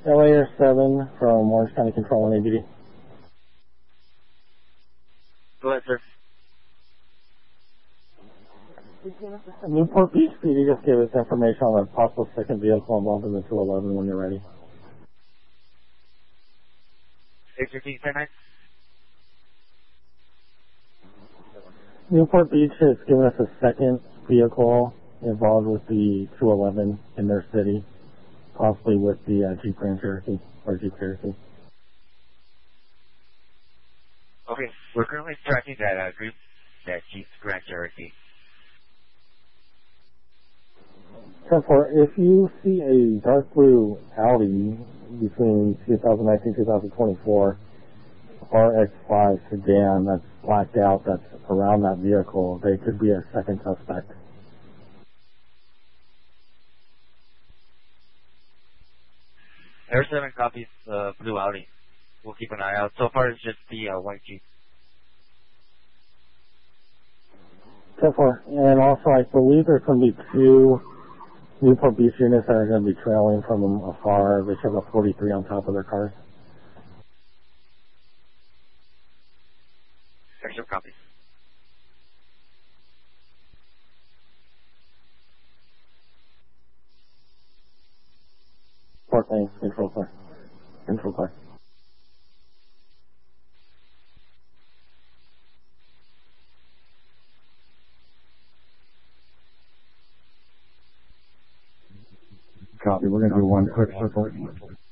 LA 7 from Orange County Control and ABD. Go ahead, sir. Newport Beach PD just gave us information on a possible second vehicle involved in the 211 when you're ready. 815, Newport Beach has given us a second vehicle involved with the 211 in their city, possibly with the Jeep Grand Cherokee or Jeep Cherokee. Okay, we're currently tracking that group, that Jeep Grand Cherokee. 10-4, if you see a dark blue Audi between 2019 and 2024 RX-5 sedan that's blacked out, that's around that vehicle, they could be a second suspect. Air 7 copies blue Audi. We'll keep an eye out. So far it's just the white Jeep. 10-4, and also I believe there's going to be two Newport Beach units that are going to be trailing from afar. They should have a 43 on top of their cars. Extra copies. Port lane, control car. Control car. Copy. We're going to do one quick report.